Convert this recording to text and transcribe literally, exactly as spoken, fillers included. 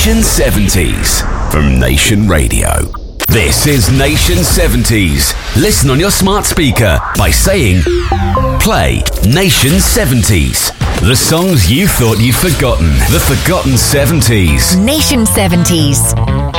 Nation seventies from Nation Radio. This is Nation seventies. Listen on your smart speaker by saying, play Nation seventies. The songs you thought you'd forgotten. The forgotten seventies. Nation seventies.